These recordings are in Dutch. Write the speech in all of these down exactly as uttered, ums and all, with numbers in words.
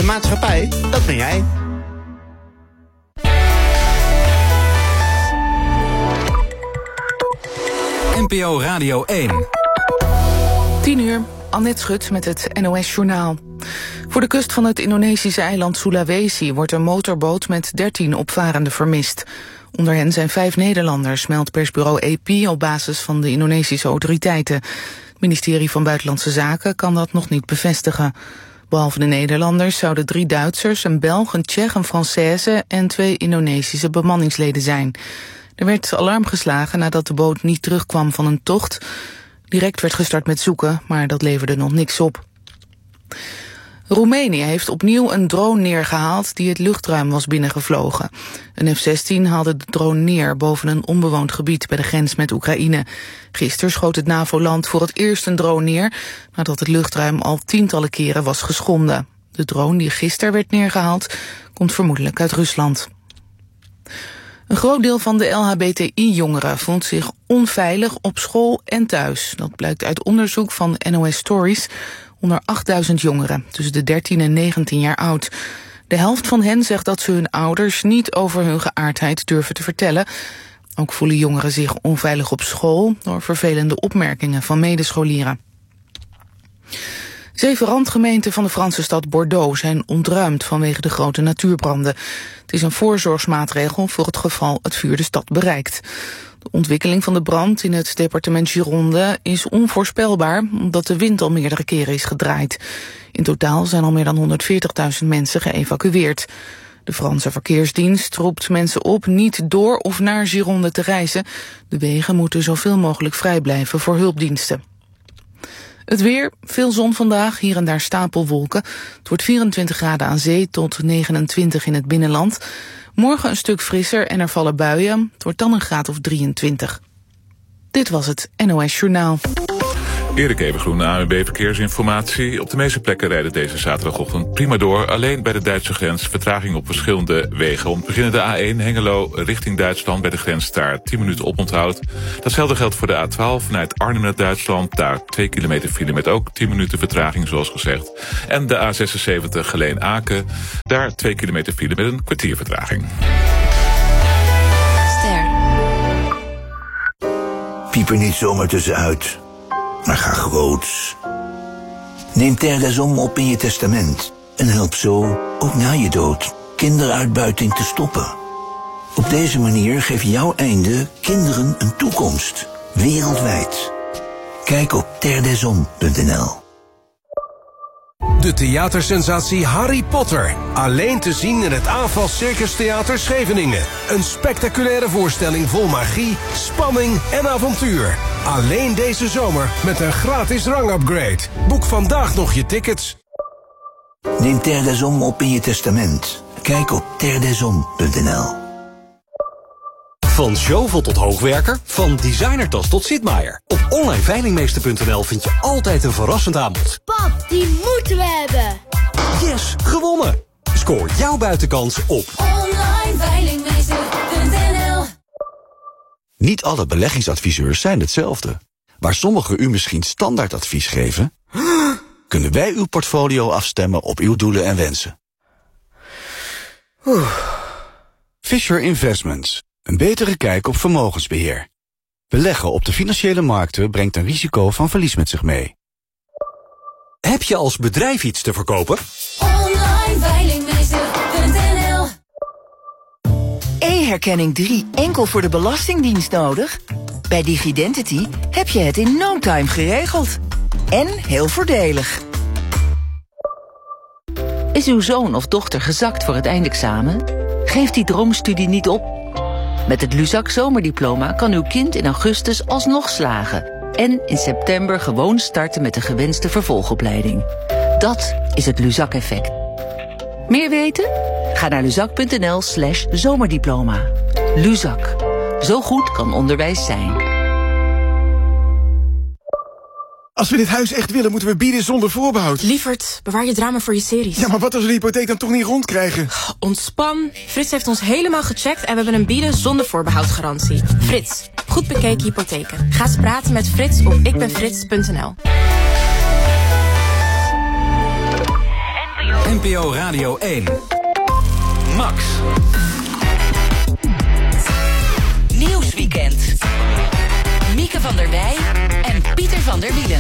maatschappij, dat ben jij. N P O Radio één. tien uur, Annette Schut met het N O S Journaal. Voor de kust van het Indonesische eiland Sulawesi wordt een motorboot met dertien opvarenden vermist. Onder hen zijn vijf Nederlanders, meldt persbureau A P op basis van de Indonesische autoriteiten. Het ministerie van Buitenlandse Zaken kan dat nog niet bevestigen. Behalve de Nederlanders zouden drie Duitsers, een Belg, een Tsjech, een Française en twee Indonesische bemanningsleden zijn. Er werd alarm geslagen nadat de boot niet terugkwam van een tocht. Direct werd gestart met zoeken, maar dat leverde nog niks op. Roemenië heeft opnieuw een drone neergehaald die het luchtruim was binnengevlogen. Een F zestien haalde de drone neer boven een onbewoond gebied bij de grens met Oekraïne. Gisteren schoot het NAVO-land voor het eerst een drone neer, nadat het luchtruim al tientallen keren was geschonden. De drone die gisteren werd neergehaald komt vermoedelijk uit Rusland. Een groot deel van de L H B T I-jongeren voelt zich onveilig op school en thuis. Dat blijkt uit onderzoek van N O S Stories onder achtduizend jongeren tussen de dertien en negentien jaar oud. De helft van hen zegt dat ze hun ouders niet over hun geaardheid durven te vertellen. Ook voelen jongeren zich onveilig op school door vervelende opmerkingen van medescholieren. Zeven randgemeenten van de Franse stad Bordeaux zijn ontruimd vanwege de grote natuurbranden. Het is een voorzorgsmaatregel voor het geval het vuur de stad bereikt. De ontwikkeling van de brand in het departement Gironde is onvoorspelbaar, omdat de wind al meerdere keren is gedraaid. In totaal zijn al meer dan honderdveertigduizend mensen geëvacueerd. De Franse verkeersdienst roept mensen op niet door of naar Gironde te reizen. De wegen moeten zoveel mogelijk vrij blijven voor hulpdiensten. Het weer, veel zon vandaag, hier en daar stapelwolken. Het wordt vierentwintig graden aan zee tot negenentwintig in het binnenland. Morgen een stuk frisser en er vallen buien. Het wordt dan een graad of drieëntwintig. Dit was het N O S Journaal. Erik Evengroen, A N W B Verkeersinformatie. Op de meeste plekken rijden deze zaterdagochtend prima door. Alleen bij de Duitse grens vertraging op verschillende wegen. Om te beginnen de A één Hengelo richting Duitsland. Bij de grens daar tien minuten oponthoud. Datzelfde geldt voor de A twaalf vanuit Arnhem naar Duitsland. Daar twee kilometer file met ook tien minuten vertraging zoals gezegd. En de A zesenzeventig Geleen-Aken. Daar twee kilometer file met een kwartier vertraging. Ster. Piep er niet zomaar tussenuit. Maar ga groots. Neem Terre des Hommes op in je testament. En help zo, ook na je dood, kinderuitbuiting te stoppen. Op deze manier geeft jouw einde kinderen een toekomst. Wereldwijd. Kijk op terre des hommes punt n l. De theatersensatie Harry Potter. Alleen te zien in het A F A S Circus Theater Scheveningen. Een spectaculaire voorstelling vol magie, spanning en avontuur. Alleen deze zomer met een gratis rangupgrade. Boek vandaag nog je tickets. Neem Terre des Hommes op in je testament. Kijk op terre des hommes punt n l. Van Zjovel tot hoogwerker, van designertas tot Sitmaier. Op online veilingmeester punt n l vind je altijd een verrassend aanbod. Pap, die moeten we hebben. Yes, gewonnen! Scoor jouw buitenkans op online veilingmeester punt n l. Niet alle beleggingsadviseurs zijn hetzelfde. Waar sommigen u misschien standaardadvies geven, kunnen wij uw portfolio afstemmen op uw doelen en wensen. Oeh. Fisher Investments. Een betere kijk op vermogensbeheer. Beleggen op de financiële markten brengt een risico van verlies met zich mee. Heb je als bedrijf iets te verkopen? online veilingmeester punt n l. E-herkenning drie enkel voor de Belastingdienst nodig? Bij Digidentity heb je het in no time geregeld. En heel voordelig. Is uw zoon of dochter gezakt voor het eindexamen? Geef die droomstudie niet op. Met het Luzak zomerdiploma kan uw kind in augustus alsnog slagen. En in september gewoon starten met de gewenste vervolgopleiding. Dat is het Luzak-effect. Meer weten? Ga naar luzak punt n l slash zomerdiploma. Luzak. Zo goed kan onderwijs zijn. Als we dit huis echt willen, moeten we bieden zonder voorbehoud. Lievert, bewaar je drama voor je series. Ja, maar wat als we de hypotheek dan toch niet rondkrijgen? Ontspan. Frits heeft ons helemaal gecheckt en we hebben een bieden zonder voorbehoudgarantie. Frits, goed bekeken hypotheken. Ga eens praten met Frits op ikbenfrits punt n l. N P O Radio één. Max. Nieuwsweekend. Mieke van der Wij en Pieter van der Wielen.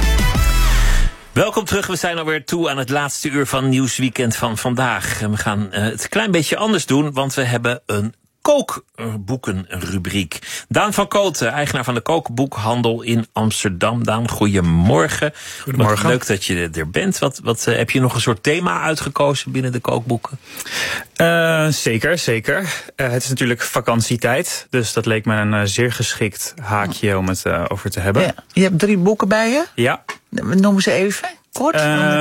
Welkom terug, we zijn alweer toe aan het laatste uur van Nieuwsweekend van vandaag. En we gaan uh, het een klein beetje anders doen, want we hebben een kookboekenrubriek. Daan van Kooten, eigenaar van de kookboekhandel in Amsterdam. Daan, goedemorgen. Goedemorgen. Wat leuk dat je er bent. Wat, wat, uh, heb je nog een soort thema uitgekozen binnen de kookboeken? Uh, zeker, zeker. Uh, het is natuurlijk vakantietijd, dus dat leek me een uh, zeer geschikt haakje om het uh, over te hebben. Ja, je hebt drie boeken bij je? Ja. Noem ze even, kort.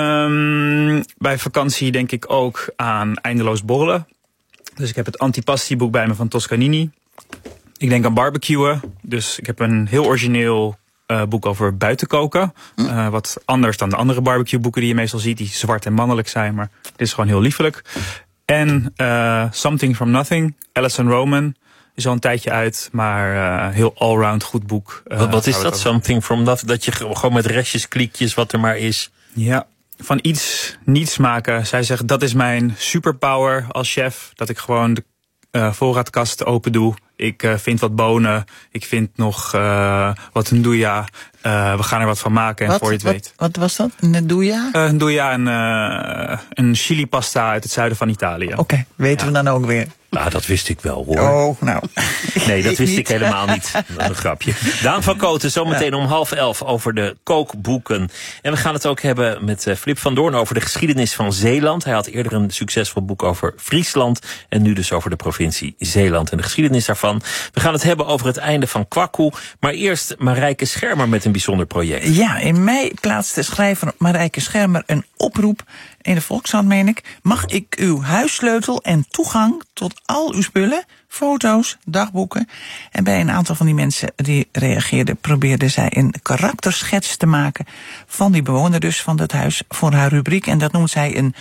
Uh, bij vakantie denk ik ook aan Eindeloos borrelen. Dus ik heb het antipasti-boek bij me van Toscanini. Ik denk aan barbecuen. Dus ik heb een heel origineel uh, boek over buitenkoken. Uh, wat anders dan de andere barbecue-boeken die je meestal ziet. Die zwart en mannelijk zijn, maar dit is gewoon heel liefelijk. En uh, Something from Nothing, Alison Roman. Is al een tijdje uit, maar uh, heel allround goed boek. Uh, wat, wat is dat, Something from Nothing? Dat je gewoon met restjes, kliekjes, wat er maar is. Ja. Van iets niets maken. Zij zegt, dat is mijn superpower als chef. Dat ik gewoon de uh, voorraadkast open doe. Ik uh, vind wat bonen. Ik vind nog uh, wat nduja. Uh, we gaan er wat van maken. En wat, voor je het wat, weet. Wat was dat? Nduja? Uh, nduja, een, uh, een chili-pasta uit het zuiden van Italië. Oké, okay, weten ja. we dan ook weer. Nou, dat wist ik wel, hoor. Oh, nou. Nee, dat wist ik helemaal niet. Dat is een grapje. Daan van Kooten, zometeen om half elf over de kookboeken. En we gaan het ook hebben met uh, Flip van Doorn over de geschiedenis van Zeeland. Hij had eerder een succesvol boek over Friesland. En nu dus over de provincie Zeeland en de geschiedenis daarvan. We gaan het hebben over het einde van Kwakkoe. Maar eerst Marijke Schermer met een bijzonder project. Ja, in mei plaatste schrijver Marijke Schermer een oproep in de Volkskrant, meen ik. Mag ik uw huissleutel en toegang tot al uw spullen, foto's, dagboeken? En bij een aantal van die mensen die reageerden, probeerde zij een karakterschets te maken van die bewoner dus van dat huis voor haar rubriek. En dat noemt zij een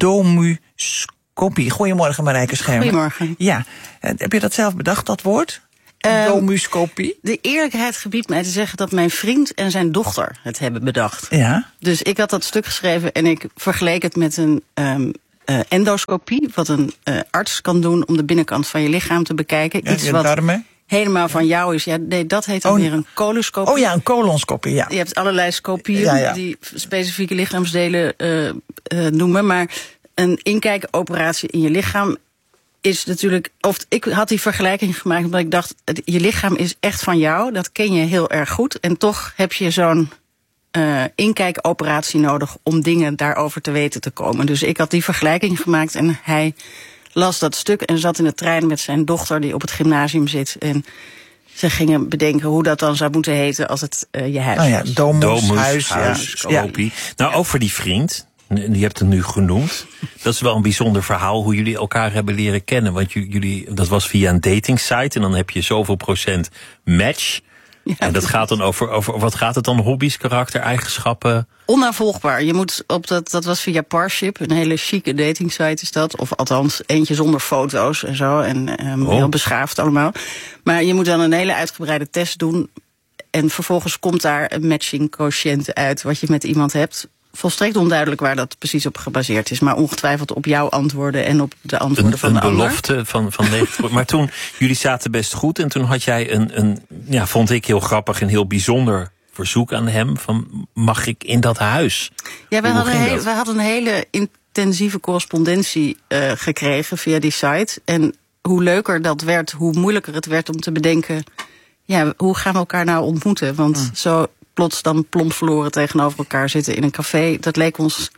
domuscopie. Goedemorgen, Marijke Schermer. Goedemorgen. Ja, heb je dat zelf bedacht, dat woord? Uh, Domuscopie? De eerlijkheid gebiedt mij te zeggen dat mijn vriend en zijn dochter het hebben bedacht. Ja. Dus ik had dat stuk geschreven en ik vergeleek het met een um, uh, endoscopie, wat een uh, arts kan doen om de binnenkant van je lichaam te bekijken. Ja, Iets je wat darmen. helemaal van jou is. Ja, nee, dat heet dan oh, weer een coloscopie. Oh ja, een colonscopie, ja. Je hebt allerlei scopieën ja, ja. die specifieke lichaamsdelen uh, uh, noemen, maar een inkijkoperatie in je lichaam is natuurlijk, of ik had die vergelijking gemaakt omdat ik dacht, je lichaam is echt van jou, dat ken je heel erg goed. En toch heb je zo'n uh, inkijkoperatie nodig om dingen daarover te weten te komen. Dus ik had die vergelijking gemaakt en hij las dat stuk en zat in de trein met zijn dochter die op het gymnasium zit. En ze gingen bedenken hoe dat dan zou moeten heten als het uh, je huis oh ja, was. Domus, Domus huis, huis, ja. kopie. Nou, over die vriend. Je hebt het nu genoemd. Dat is wel een bijzonder verhaal hoe jullie elkaar hebben leren kennen. Want jullie, dat was via een datingsite en dan heb je zoveel procent match. Ja, en dat gaat dan over, over, wat gaat het dan? Hobby's, karaktereigenschappen? Onnavolgbaar. Je moet op dat, dat was via Parship, een hele chique datingsite is dat. Of althans, eentje zonder foto's en zo. En um, oh. heel beschaafd allemaal. Maar je moet dan een hele uitgebreide test doen. En vervolgens komt daar een matching quotient uit wat je met iemand hebt. Volstrekt onduidelijk waar dat precies op gebaseerd is. Maar ongetwijfeld op jouw antwoorden en op de antwoorden een, van de een ander. Een belofte van, van negentig. Maar toen, jullie zaten best goed. En toen had jij een, een, ja, vond ik heel grappig en heel bijzonder verzoek aan hem. Van, mag ik in dat huis? Ja, wij hadden, heel, wij hadden een hele intensieve correspondentie uh, gekregen via die site. En hoe leuker dat werd, hoe moeilijker het werd om te bedenken, ja, hoe gaan we elkaar nou ontmoeten? Want mm. zo plots dan plomp verloren tegenover elkaar zitten in een café, dat leek ons,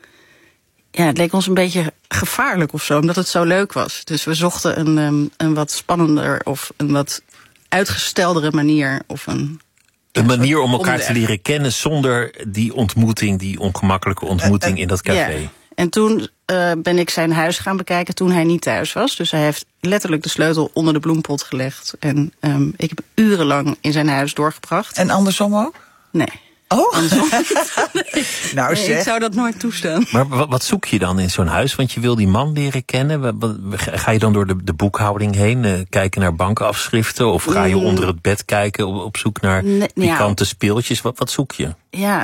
ja, het leek ons een beetje gevaarlijk of zo, omdat het zo leuk was. Dus we zochten een, um, een wat spannender of een wat uitgesteldere manier of een Een manier om elkaar te leren kennen zonder die ontmoeting, die ongemakkelijke ontmoeting in dat café. Ja. En toen uh, ben ik zijn huis gaan bekijken toen hij niet thuis was. Dus hij heeft letterlijk de sleutel onder de bloempot gelegd. En um, ik heb urenlang in zijn huis doorgebracht. En andersom ook? Nee. Oh? Andersom. nee. Nou, nee, ik zou dat nooit toestaan. Maar wat, wat zoek je dan in zo'n huis? Want je wil die man leren kennen. Ga je dan door de, de boekhouding heen? Uh, kijken naar bankafschriften? Of ga je onder het bed kijken op, op zoek naar nee, pikante ja. speeltjes? Wat, wat zoek je? Ja,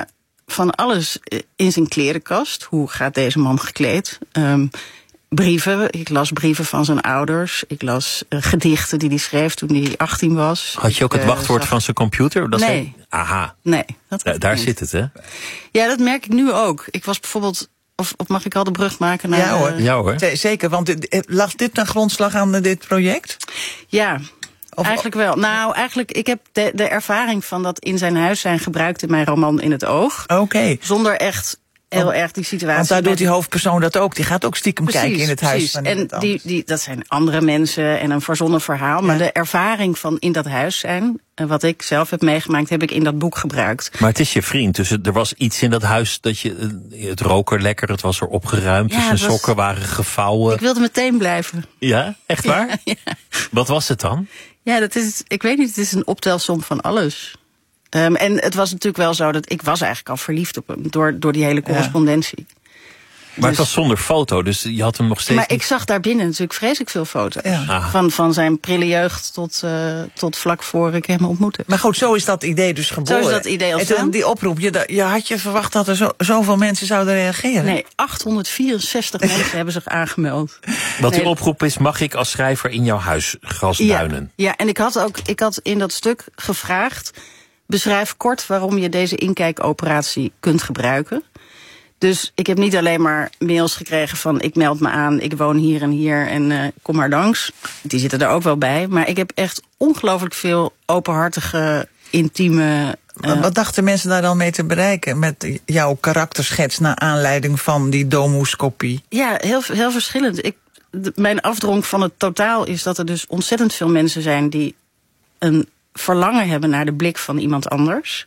van alles in zijn klerenkast. Hoe gaat deze man gekleed? Um, brieven. Ik las brieven van zijn ouders. Ik las uh, gedichten die hij schreef toen hij achttien was. Had je ook het uh, wachtwoord zag... van zijn computer? Dat nee. Zijn... Aha. Nee. Dat da- daar zit het, hè? Ja, dat merk ik nu ook. Ik was bijvoorbeeld... Of, of mag ik al de brug maken naar... Ja hoor. Uh... Ja, hoor. Zeker, want dit, lag dit een grondslag aan uh, dit project? Ja, of... eigenlijk wel. Nou, eigenlijk, ik heb de, de ervaring van dat in zijn huis zijn gebruikt in mijn roman In het Oog. Oké. Okay. Zonder echt... heel want, erg die situatie. Want daar doet die hoofdpersoon dat ook. Die gaat ook stiekem precies, kijken in het huis. Precies. Van en die, die, dat zijn andere mensen en een verzonnen verhaal. Maar ja. de ervaring van in dat huis zijn, wat ik zelf heb meegemaakt, heb ik in dat boek gebruikt. Maar het is je vriend, dus er was iets in dat huis dat je... Het rook er lekker, het was er opgeruimd, ja, dus zijn was, sokken waren gevouwen. Ik wilde meteen blijven. Ja, echt waar? Ja, ja. Wat was het dan? Ja, dat is, ik weet niet, het is een optelsom van alles. Um, en het was natuurlijk wel zo dat ik was eigenlijk al verliefd op hem door, door die hele correspondentie. Ja. Maar dus, het was zonder foto, dus je had hem nog steeds... Maar niet... ik zag daar binnen natuurlijk vreselijk veel foto's. Ja. Van, van zijn prille jeugd tot, uh, tot vlak voor ik hem ontmoette. Maar goed, zo is dat idee dus geboren. Zo is dat idee ontstaan. En die oproep, je, je had je verwacht dat er zo, zoveel mensen zouden reageren? Nee, achthonderdvierenzestig mensen hebben zich aangemeld. Wat nee, die oproep is, mag ik als schrijver in jouw huis grasduinen? Ja, ja, en ik had ook ik had in dat stuk gevraagd... beschrijf kort waarom je deze inkijkoperatie kunt gebruiken. Dus ik heb niet alleen maar mails gekregen van... ik meld me aan, ik woon hier en hier en uh, kom maar langs. Die zitten er ook wel bij. Maar ik heb echt ongelooflijk veel openhartige, intieme... Uh, Wat dachten mensen daar dan mee te bereiken? Met jouw karakterschets naar aanleiding van die domuscopie? Ja, heel, heel verschillend. Ik, de, mijn afdronk van het totaal is dat er dus ontzettend veel mensen zijn... die een verlangen hebben naar de blik van iemand anders...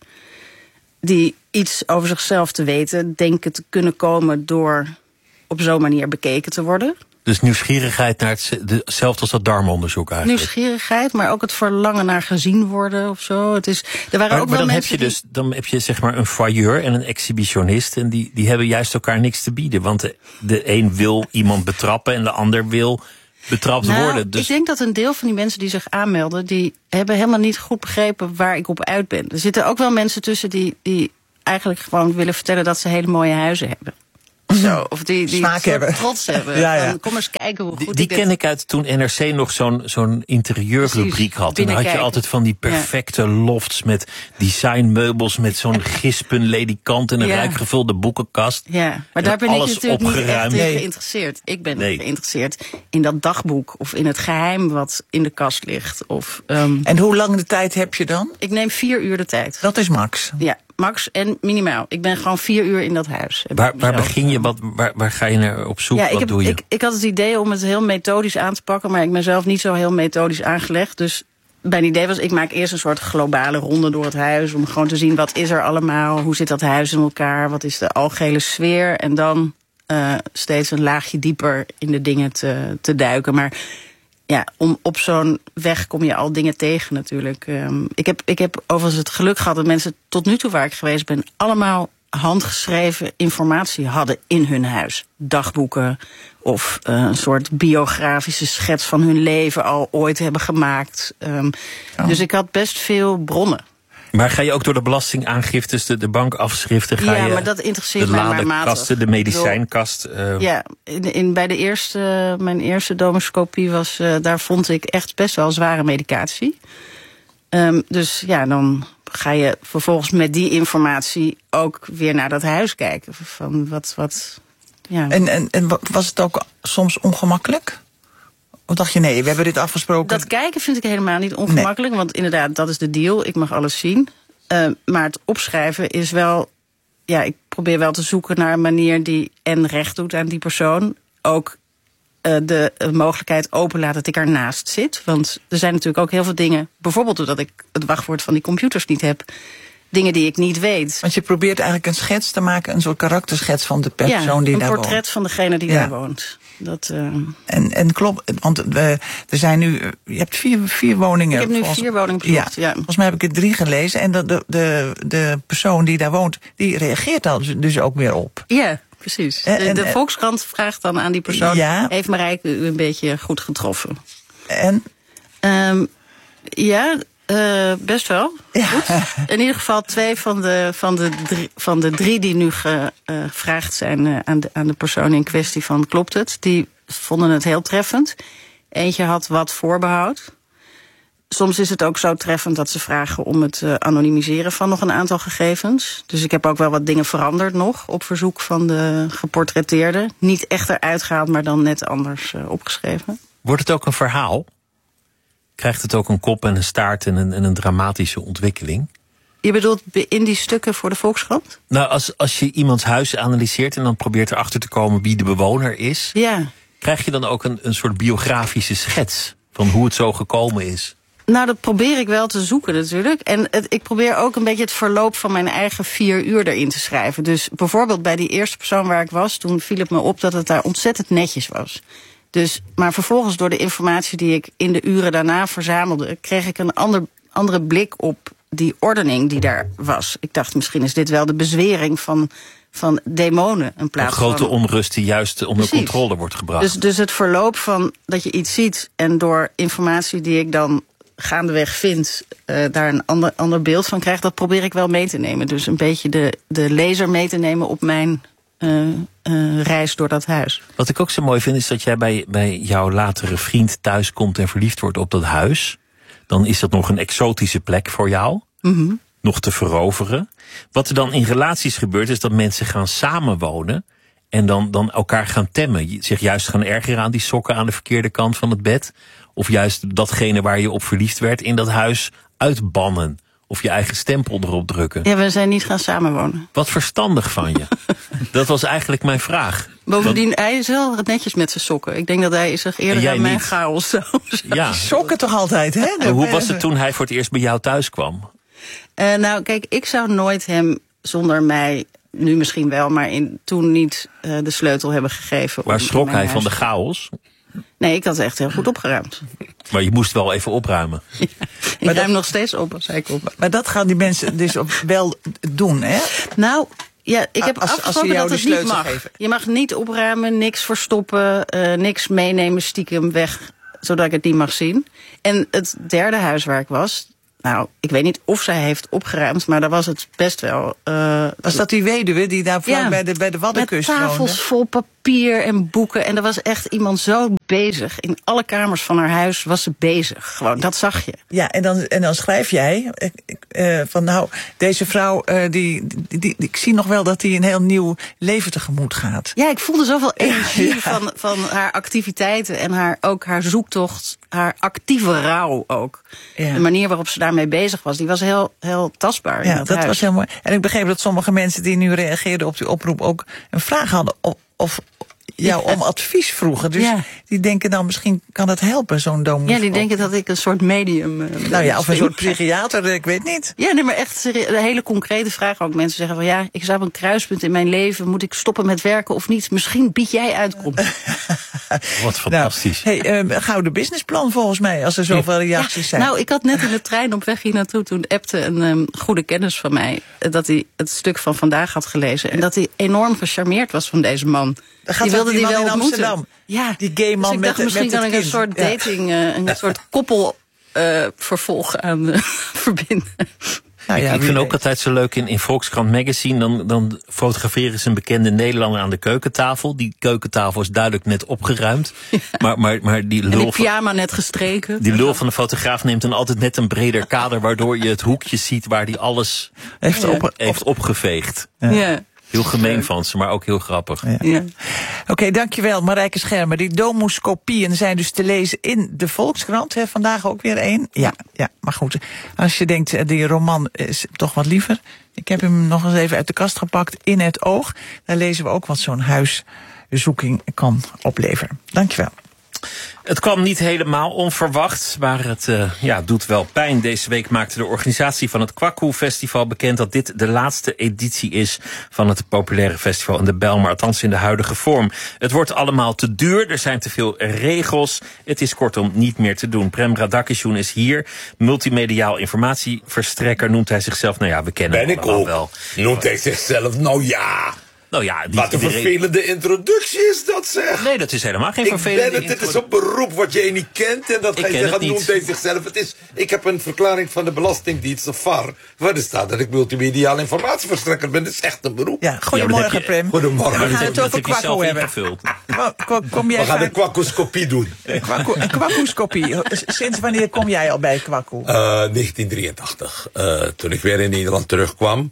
die iets over zichzelf te weten denken te kunnen komen... door op zo'n manier bekeken te worden. Dus nieuwsgierigheid naar hetzelfde als dat darmonderzoek eigenlijk? Nieuwsgierigheid, maar ook het verlangen naar gezien worden of zo. Het is, er waren maar, ook maar wel dan mensen heb je die... dus dan heb je zeg maar een voyeur en een exhibitionist... en die, die hebben juist elkaar niks te bieden. Want de, de een wil iemand betrappen en de ander wil... betrapt nou, worden. Dus... Ik denk dat een deel van die mensen die zich aanmelden... die hebben helemaal niet goed begrepen waar ik op uit ben. Er zitten ook wel mensen tussen die, die eigenlijk gewoon willen vertellen... dat ze hele mooie huizen hebben. Zo, of die, die hebben. trots hebben. Ja, ja. Van, kom eens kijken hoe goed die die ik ken dit... ik uit toen N R C nog zo'n zo'n interieurrubriek had. En dan had je altijd van die perfecte ja. lofts met designmeubels... met zo'n gispen ledikant en een ja. rijk gevulde boekenkast. Ja, maar daar ben ik natuurlijk opgeruimd. niet echt in nee. geïnteresseerd. Ik ben nee. geïnteresseerd in dat dagboek of in het geheim wat in de kast ligt. Of, um... En hoe lang de tijd heb je dan? Ik neem vier uur de tijd. Dat is max. Ja, max en minimaal. Ik ben gewoon vier uur in dat huis. Waar, waar begin je? Wat, waar, waar ga je naar op zoek? Ja, wat ik, heb, doe je? Ik, ik had het idee om het heel methodisch aan te pakken... maar ik ben zelf niet zo heel methodisch aangelegd. Dus mijn idee was, ik maak eerst een soort globale ronde door het huis... om gewoon te zien, wat is er allemaal? Hoe zit dat huis in elkaar? Wat is de algehele sfeer? En dan uh, steeds een laagje dieper in de dingen te, te duiken. Maar ja, om, op zo'n weg kom je al dingen tegen natuurlijk. Um, ik, heb, ik heb overigens het geluk gehad dat mensen tot nu toe waar ik geweest ben... allemaal handgeschreven informatie hadden in hun huis. Dagboeken of uh, een soort biografische schets van hun leven al ooit hebben gemaakt. Um, oh. Dus ik had best veel bronnen. Maar ga je ook door de belastingaangiftes, de, de bankafschriften... Ga ja, je maar dat interesseert de mij maar matig. ladenkasten, de medicijnkast... Uh... Ja, in, in, bij de eerste, mijn eerste domuscopie was... Uh, daar vond ik echt best wel zware medicatie. Um, dus ja, dan ga je vervolgens met die informatie ook weer naar dat huis kijken. Van wat, wat, ja. En, en, en was het ook soms ongemakkelijk? Of dacht je, nee, we hebben dit afgesproken? Dat kijken vind ik helemaal niet ongemakkelijk. Nee. Want inderdaad, dat is de deal. Ik mag alles zien. Uh, maar het opschrijven is wel... Ja, ik probeer wel te zoeken naar een manier die en recht doet aan die persoon. Ook uh, de uh, mogelijkheid openlaat dat ik ernaast zit. Want er zijn natuurlijk ook heel veel dingen... bijvoorbeeld doordat ik het wachtwoord van die computers niet heb... dingen die ik niet weet. Want je probeert eigenlijk een schets te maken... een soort karakterschets van de persoon ja, die daar woont. een portret van degene die ja. daar woont. Dat, uh... en, en klopt, want uh, er zijn nu... Je hebt vier, vier woningen. Ik heb nu volgens, vier woningen bezocht, ja. ja. Volgens mij heb ik er drie gelezen. En de, de, de, de persoon die daar woont, die reageert daar dus ook weer op. Ja, precies. De, en, de Volkskrant vraagt dan aan die persoon... Ja. Heeft Marijke u een beetje goed getroffen? En? Um, ja... Uh, best wel. Ja. Goed. In ieder geval twee van de, van de, drie, van de drie die nu ge, uh, gevraagd zijn uh, aan, de, aan de persoon in kwestie van klopt het. Die vonden het heel treffend. Eentje had wat voorbehoud. Soms is het ook zo treffend dat ze vragen om het uh, anonimiseren van nog een aantal gegevens. Dus ik heb ook wel wat dingen veranderd nog op verzoek van de geportretteerde. Niet echt eruit gehaald, maar dan net anders uh, opgeschreven. Wordt het ook een verhaal? Krijgt het ook een kop en een staart en een, en een dramatische ontwikkeling? Je bedoelt in die stukken voor de Volkskrant? Nou, als, als je iemands huis analyseert en dan probeert erachter te komen wie de bewoner is, ja. Krijg je dan ook een, een soort biografische schets van hoe het zo gekomen is? Nou, dat probeer ik wel te zoeken natuurlijk. En het, ik probeer ook een beetje het verloop van mijn eigen vier uur erin te schrijven. Dus bijvoorbeeld bij die eerste persoon waar ik was, toen viel het me op dat het daar ontzettend netjes was. Dus, maar vervolgens door de informatie die ik in de uren daarna verzamelde, kreeg ik een ander, andere blik op die ordening die daar was. Ik dacht, misschien is dit wel de bezwering van, van demonen in plaats van... Een grote onrust die juist onder Precies. controle wordt gebracht. Dus, dus het verloop van dat je iets ziet en door informatie die ik dan gaandeweg vind, uh, daar een ander, ander beeld van krijg, dat probeer ik wel mee te nemen. Dus een beetje de, de lezer mee te nemen op mijn uh, uh, reis door dat huis. Wat ik ook zo mooi vind is dat jij bij, bij jouw latere vriend thuis komt en verliefd wordt op dat huis. Dan is dat nog een exotische plek voor jou. Mm-hmm. Nog te veroveren. Wat er dan in relaties gebeurt is dat mensen gaan samenwonen en dan, dan elkaar gaan temmen. Zich juist gaan ergeren aan die sokken aan de verkeerde kant van het bed. Of juist datgene waar je op verliefd werd in dat huis uitbannen. Of je eigen stempel erop drukken. Ja, we zijn niet gaan samenwonen. Wat verstandig van je. Dat was eigenlijk mijn vraag. Bovendien, Want, hij is wel netjes met zijn sokken. Ik denk dat hij zich eerder aan mijn chaos zou. Ja. Sokken toch altijd, hè? En hoe was het toen hij voor het eerst bij jou thuis kwam? Uh, nou, kijk, ik zou nooit hem zonder mij, nu misschien wel, maar in, toen niet uh, de sleutel hebben gegeven. Waar schrok hij van de chaos? Nee, ik had het echt heel goed opgeruimd. Maar je moest wel even opruimen. Ja, ik maar ruim dat, nog steeds op als ik op. Maar dat gaan die mensen dus op wel doen, hè? Nou, ja, ik heb als, afgesproken als dat het niet mag. Geven. Je mag niet opruimen, niks verstoppen, uh, niks meenemen stiekem weg, zodat ik het niet mag zien. En het derde huis waar ik was, nou, ik weet niet of zij heeft opgeruimd, maar daar was het best wel. Uh, was dat die weduwe die daar vlak ja, bij de, bij de Waddenkust woonde? Met tafels vol papier en boeken. En er was echt iemand zo bezig. In alle kamers van haar huis was ze bezig. Gewoon, dat zag je. Ja, en dan, en dan schrijf jij uh, van nou, deze vrouw, uh, die, die, die, ik zie nog wel dat die een heel nieuw leven tegemoet gaat. Ja, ik voelde zoveel energie ja. van, van haar activiteiten en haar, ook haar zoektocht, haar actieve rouw ook. Ja. De manier waarop ze daarmee bezig was, die was heel, heel tastbaar. Ja, in dat, dat huis. was heel mooi. En ik begreep dat sommige mensen die nu reageerden op die oproep ook een vraag hadden of, of jou ja. om advies vroegen. Dus ja. die denken nou, misschien kan het helpen, zo'n domus. Ja, die denken dat ik een soort medium uh, nou ja, of een soort psychiater, ik weet niet. Ja, nee, maar echt een hele concrete vraag ook. Mensen zeggen van ja, ik sta op een kruispunt in mijn leven. Moet ik stoppen met werken of niet? Misschien bied jij uitkomst. Wat fantastisch. Nou, hey, uh, gouden businessplan volgens mij, als er zoveel reacties ja, zijn. Nou, ik had net in de trein op weg hier naartoe, toen appte een um, goede kennis van mij dat hij het stuk van vandaag had gelezen. En dat hij enorm gecharmeerd was van deze man. Dan gaat die wilde die, die wel in Amsterdam. Ja, die gay man dus ik met, dacht, misschien met kan ik kind. een soort dating, uh, een soort koppel uh, vervolg aan uh, verbinden. Nou ja, ik ik vind ook altijd zo leuk in, in Volkskrant Magazine. Dan, dan fotograferen ze een bekende Nederlander aan de keukentafel. Die keukentafel is duidelijk net opgeruimd. Ja. Maar, maar, maar die lul, en die pyjama van, net gestreken. Die lul van de fotograaf neemt dan altijd net een breder kader, waardoor je het hoekje ziet waar die alles heeft, ja. op, heeft opgeveegd. Ja. ja. Heel gemeen van ze, maar ook heel grappig. Ja. Ja. Oké, okay, dankjewel Marijke Schermer. Die domuscopieën zijn dus te lezen in de Volkskrant. Hè, vandaag ook weer één. Ja, ja, maar goed. Als je denkt, die roman is toch wat liever. Ik heb hem nog eens even uit de kast gepakt. In het oog. Daar lezen we ook wat zo'n huiszoeking kan opleveren. Dankjewel. Het kwam niet helemaal onverwacht, maar het uh, ja, doet wel pijn. Deze week maakte de organisatie van het Kwaku Festival bekend dat dit de laatste editie is van het populaire festival in de Bijlmer, althans in de huidige vorm. Het wordt allemaal te duur, er zijn te veel regels. Het is kortom niet meer te doen. Prem Radakishun is hier, multimediaal informatieverstrekker noemt hij zichzelf. Nou ja, we kennen hem allemaal wel. Noemt hij zichzelf? Nou ja. Nou ja, niet Wat een iedereen... vervelende introductie is dat, zeg. Nee, dat is helemaal geen ik vervelende ben het, het is een beroep wat jij niet kent. En dat Ik ga je ken zeggen, het noemt niet. hij zichzelf. Het is, ik heb een verklaring van de Belastingdienst, de V A R. Waar er staat dat ik multimediaal informatieverstrekker ben. Dat is echt een beroep. Ja, goedemorgen, Ja, maar dat heb je- Prem. Goedemorgen. We gaan het over Dat heb je zelf kwakko hebben. ingevuld. Kwa- kwa- Kom jij We gaan vaak- een kwakkoskopie doen. kwakko- Een kwakkoeskopie. Sinds wanneer kom jij al bij kwakko? Uh, negentien drieëntachtig, uh, toen ik weer in Nederland terugkwam.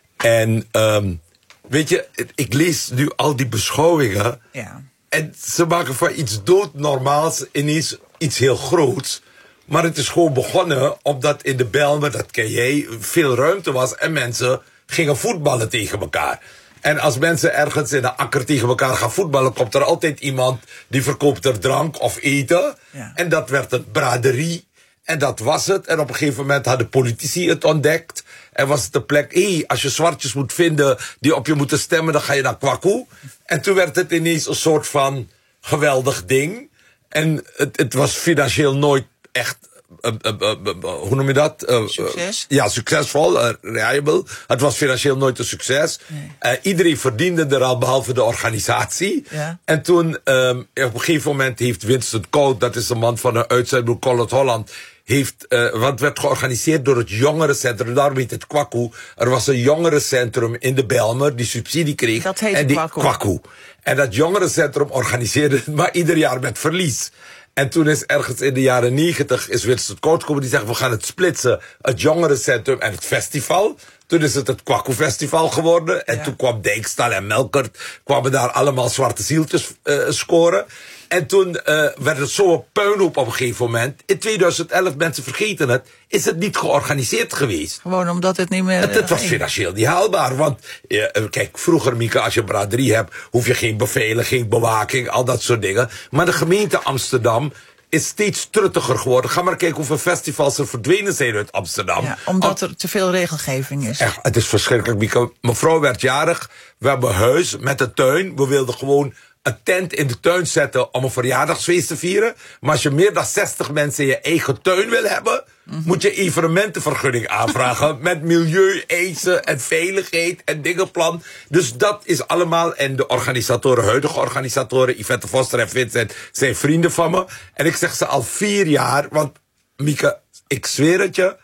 En um, weet je, ik lees nu al die beschouwingen. Ja. En ze maken van iets doodnormaals ineens iets heel groots. Maar het is gewoon begonnen omdat in de Bijlmer, dat ken jij, veel ruimte was. En mensen gingen voetballen tegen elkaar. En als mensen ergens in een akker tegen elkaar gaan voetballen, komt er altijd iemand die verkoopt er drank of eten. Ja. En dat werd een braderie. En dat was het. En op een gegeven moment hadden politici het ontdekt. En was het de plek, hé, hey, als je zwartjes moet vinden die op je moeten stemmen, dan ga je naar Kwaku. En toen werd het ineens een soort van geweldig ding. En het, het was financieel nooit echt, uh, uh, uh, uh, hoe noem je dat? Uh, Succes? Uh, ja, succesvol, uh, reliable. Het was financieel nooit een succes. Nee. Uh, iedereen verdiende er al, behalve de organisatie. Ja. En toen, um, op een gegeven moment heeft Winston Koud, dat is de man van een uitzendbureau College Holland, heeft, uh, wat werd georganiseerd door het jongerencentrum, daarom heet het Kwaku. Er was een jongerencentrum in de Bijlmer die subsidie kreeg. Dat heet en die, Kwaku. Kwaku. En dat jongerencentrum organiseerde het maar ieder jaar met verlies. En toen is ergens in de jaren negentig is Winston Koud gekomen die zegt, we gaan het splitsen, het jongerencentrum en het festival. Toen is het het Kwaku Festival geworden. En Ja. toen kwam Dijkstal en Melkert, kwamen daar allemaal zwarte zieltjes uh, scoren. En toen uh, werd het zo'n puinhoop op een gegeven moment. In tweeduizend elf, mensen vergeten het, is het niet georganiseerd geweest. Gewoon omdat het niet meer... Het, het was ging. financieel niet haalbaar. Want uh, kijk, vroeger, Mieke, als je een braderie hebt, hoef je geen beveiliging, bewaking, al dat soort dingen. Maar de gemeente Amsterdam is steeds truttiger geworden. Ga maar kijken hoeveel festivals er verdwenen zijn uit Amsterdam. Ja, omdat er te veel regelgeving is. Echt, het is verschrikkelijk, Mieke. Mevrouw werd jarig. We hebben een huis met een tuin. We wilden gewoon een tent in de tuin zetten om een verjaardagsfeest te vieren. Maar als je meer dan zestig mensen in je eigen tuin wil hebben, mm-hmm. moet je evenementenvergunning aanvragen met milieueisen en veiligheid en dingenplan. Dus dat is allemaal. En de organisatoren, huidige organisatoren, Yvette Foster en Vincent, zijn vrienden van me. En ik zeg ze al vier jaar, want Mieke, ik zweer het je,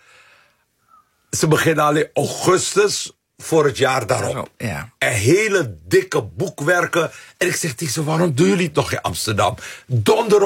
ze beginnen al in augustus voor het jaar daarop. Ja. Een hele dikke boekwerken. En ik zeg tegen ze, waarom doen jullie het nog in Amsterdam? Donder